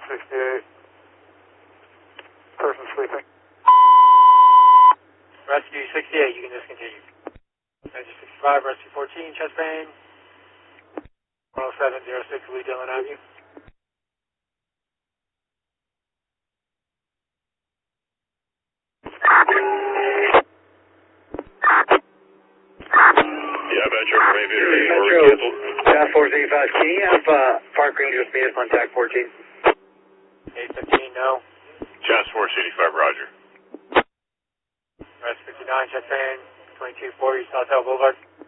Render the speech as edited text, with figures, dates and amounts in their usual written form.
68. Person sleeping. Rescue 68, you can discontinue. Engine 65, Rescue 14, chest pain. 10706 Lee Dillon Avenue. Yeah, Metro from Aviator 84 canceled. Task Force 85, can you have Park Ranger speed up on TAC 14? 815, no. Task Force 85, roger. Res 59, chest pain. 2240 South Hill Boulevard.